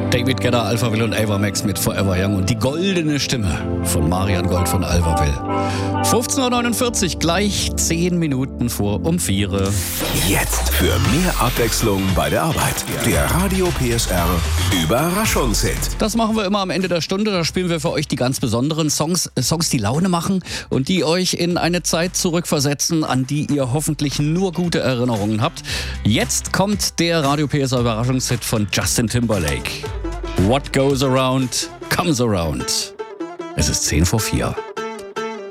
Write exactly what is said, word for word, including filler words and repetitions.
David Guetta, Alphaville und Ava Max mit Forever Young und die goldene Stimme von Marian Gold von Alphaville. fünfzehn Uhr neunundvierzig, gleich zehn Minuten vor um vier. Jetzt für mehr Abwechslung bei der Arbeit. Der Radio P S R Überraschungshit. Das machen wir immer am Ende der Stunde. Da spielen wir für euch die ganz besonderen Songs, Songs, die Laune machen und die euch in eine Zeit zurückversetzen, an die ihr hoffentlich nur gute Erinnerungen habt. Jetzt kommt der Radio P S R Überraschungshit von Justin Timberlake. What goes around, comes around. Es ist zehn vor vier.